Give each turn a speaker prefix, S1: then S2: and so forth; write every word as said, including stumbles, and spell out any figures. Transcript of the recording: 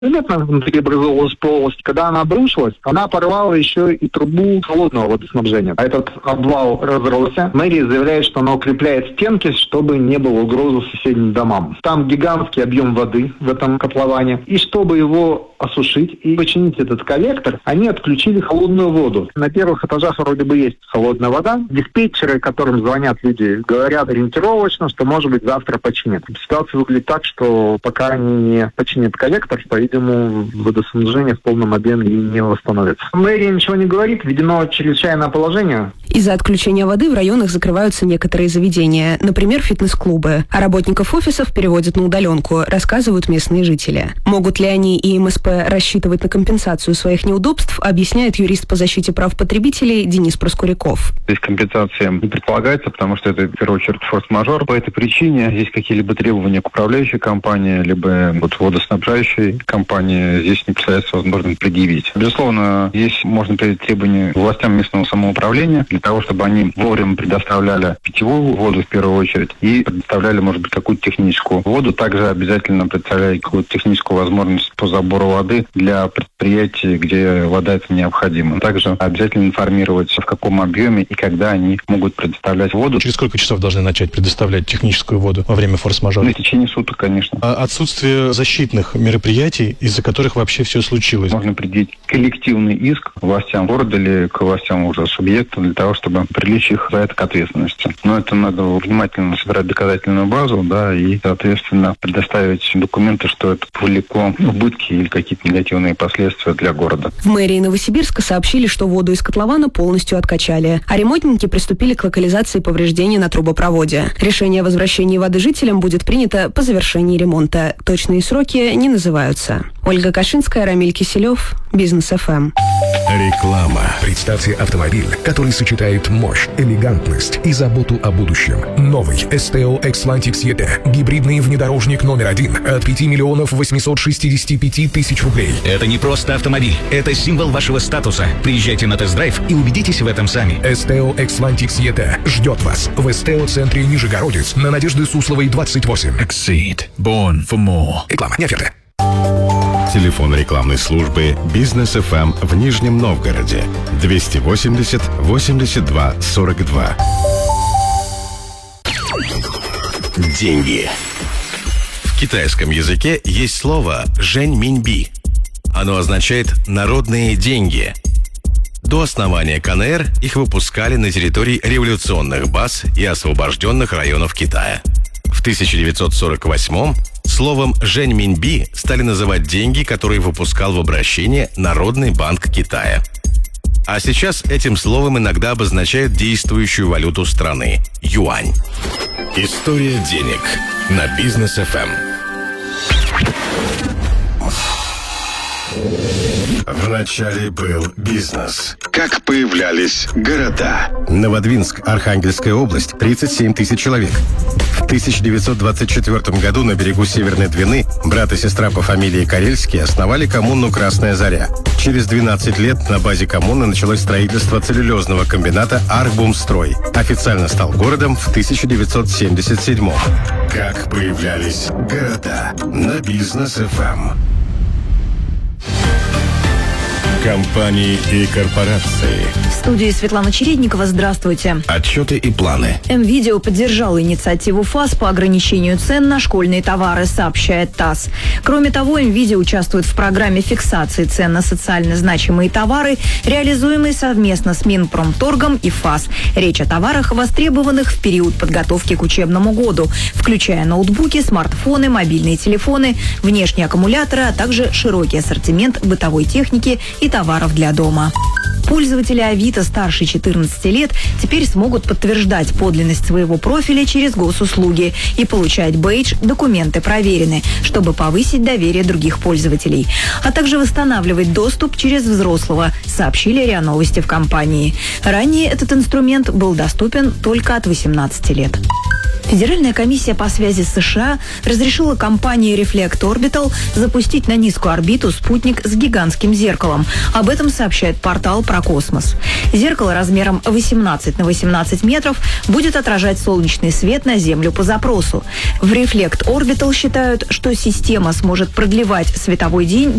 S1: Заметно внутри образовалась полость. Когда она обрушилась, она порвала еще и трубу холодного водоснабжения. А этот обвал разросся. Мэрия заявляет, что она укрепляет стенки, чтобы не было угрозы соседним домам. Там гигантский объем воды в этом котловане. И чтобы его осушить и починить этот коллектор, они отключили холодную воду. На первых этажах вроде бы есть холодная вода. Диспетчеры, которым звонят люди, говорят ориентировочно, что, может быть, завтра починят. Ситуация выглядит так, что пока они не починят коллектор, по-видимому, водоснабжение в полном объеме не восстановится. Мэрия ничего не говорит, введено чрезвычайное положение.
S2: Из-за отключения воды в районах закрываются некоторые заведения, например, фитнес-клубы, а работников офисов переводят на удаленку, рассказывают местные жители. Могут ли они и эм эс пэ рассчитывать на компенсацию своих неудобств, объясняет юрист по защите прав потребителей Денис Проскуряков.
S3: Здесь компенсация не предполагается, потому что это, в первую очередь, форс-мажор. По этой причине здесь какие-либо требования к управляющей компании, либо вот водоснабжающей компании здесь не представляется возможным предъявить. Безусловно, здесь можно предъявить требования властям местного самоуправления для того, чтобы они вовремя предоставляли питьевую воду в первую очередь и предоставляли, может быть, какую-то техническую воду. Также обязательно предоставляют какую-то техническую возможность по забору воды для предприятий, где вода это необходима. Также обязательно информировать, в каком объеме и когда они могут предоставлять воду.
S4: Через сколько часов должны начать предоставлять техническую воду во время форс-мажора?
S3: В течение суток, конечно.
S4: А отсутствие защитных мероприятий, из-за которых вообще все случилось?
S3: Можно предъявить коллективный иск властям города или к властям уже субъекта для того, чтобы привлечь их за это к ответственности. Но это надо внимательно собирать доказательную базу, да, и, соответственно, предоставить документы, что это повлекло убытки или какие-то негативные последствия для города.
S2: В мэрии Новосибирска сообщили, что воду из котлована полностью откачали, а ремонтники приступили к локализации повреждений на трубопроводе. Решение о возвращении воды жителям будет принято по завершении ремонта. Точные сроки не называются. Ольга Кашинская, Рамиль Киселев, Бизнес эф эм.
S5: Реклама. Представьте автомобиль, который сочетает мощь, элегантность и заботу о будущем. Новый эс тэ о Xlantics и тэ. Гибридный внедорожник номер один от пяти миллионов восемьсот шестьдесят пять тысяч рублей.
S6: Это не просто автомобиль, это символ вашего статуса. Приезжайте на тест-драйв и убедитесь в этом сами.
S5: эс тэ о Xlantics и тэ ждет вас в эс тэ о-центре Нижегородец на Надежды Сусловой, двадцать восемь.
S6: Exceed. Born for more.
S5: Реклама, не оферта.
S7: Телефон рекламной службы «Бизнес эф эм» в Нижнем Новгороде двести восемьдесят восемьдесят два сорок два. Деньги. В китайском языке есть слово «жэньминьби». Оно означает «народные деньги». До основания ка эн эр их выпускали на территории революционных баз и освобожденных районов Китая. В тысяча девятьсот сорок восьмом словом «жэньминьби» стали называть деньги, которые выпускал в обращение Народный банк Китая. А сейчас этим словом иногда обозначают действующую валюту страны – юань. История денег на Бизнес эф эм. Вначале был бизнес. Как появлялись города? Новодвинск, Архангельская область, тридцать семь тысяч человек. В тысяча девятьсот двадцать четвёртом году на берегу Северной Двины брат и сестра по фамилии Карельские основали коммуну «Красная Заря». Через двенадцать лет на базе коммуны началось строительство целлюлезного комбината «Архбумстрой». Официально стал городом в тысяча девятьсот семьдесят седьмом. Как появлялись города на Бизнес эф эм. Компании и корпорации.
S8: В студии Светлана Чередникова. Здравствуйте.
S7: Отчеты и планы.
S8: МВидео поддержала инициативу ФАС по ограничению цен на школьные товары, сообщает ТАСС. Кроме того, МВидео участвует в программе фиксации цен на социально значимые товары, реализуемой совместно с Минпромторгом и ФАС. Речь о товарах, востребованных в период подготовки к учебному году, включая ноутбуки, смартфоны, мобильные телефоны, внешние аккумуляторы, а также широкий ассортимент бытовой техники и товаров для дома. Пользователи Авито старше четырнадцати лет теперь смогут подтверждать подлинность своего профиля через госуслуги и получать бейдж «Документы проверены», чтобы повысить доверие других пользователей, а также восстанавливать доступ через взрослого, сообщили РИА Новости в компании. Ранее этот инструмент был доступен только от восемнадцати лет. Федеральная комиссия по связи с США разрешила компании Reflect Orbital запустить на низкую орбиту спутник с гигантским зеркалом. Об этом сообщает портал про космос. Зеркало размером восемнадцать на восемнадцать метров будет отражать солнечный свет на Землю по запросу. В Reflect Orbital считают, что система сможет продлевать световой день